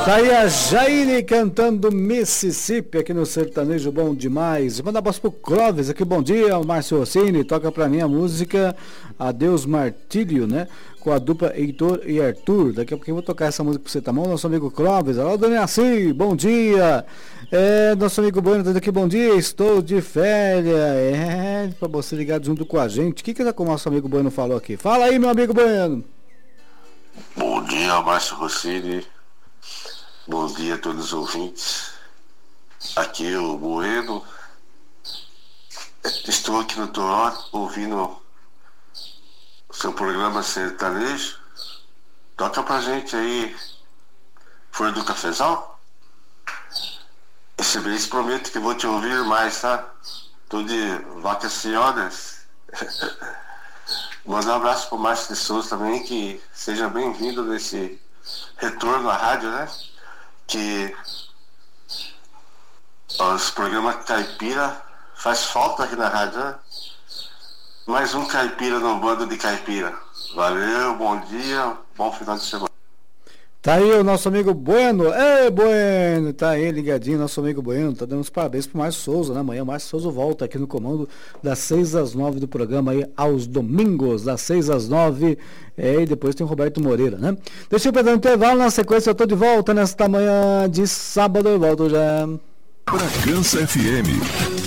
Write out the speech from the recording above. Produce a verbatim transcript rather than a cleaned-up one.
Tá aí a Jaine cantando Mississippi aqui no Sertanejo Bom Demais. Manda abraço pro Clóvis aqui, bom dia, o Márcio Rossini, toca pra mim a música Adeus Martírio, né? Com a dupla Heitor e Arthur. Daqui a pouquinho eu vou tocar essa música pra você, tá bom? Nosso amigo Clóvis, alô, Dona Assi, bom dia. É, nosso amigo Bueno tá aqui, bom dia, estou de férias. É, pra você ligar junto com a gente. O que que o nosso amigo Bueno falou aqui? Fala aí, meu amigo Bueno. Bom dia, Márcio Rossini. Bom dia a todos os ouvintes. Aqui é o Bueno. Estou aqui no Toró ouvindo o seu programa sertanejo. Toca pra gente aí Flor do Cafezal. Esse mês prometo que vou te ouvir mais, tá? Tô de vacaciones. Manda um abraço pro Márcio de Souza também, que seja bem-vindo nesse retorno à rádio, né? Que os programas caipira faz falta aqui na rádio, né? Mais um caipira no bando de caipira. Valeu, bom dia, bom final de semana. Tá aí o nosso amigo Bueno. Ei, Bueno, tá aí ligadinho, nosso amigo Bueno, tá dando os parabéns pro Márcio Souza, né? Amanhã o Márcio Souza volta aqui no comando das seis às nove do programa aí, aos domingos, das seis às nove, é, e depois tem o Roberto Moreira, né? Deixa eu pegar um intervalo, na sequência eu tô de volta nesta manhã de sábado, eu volto já. Bragança F M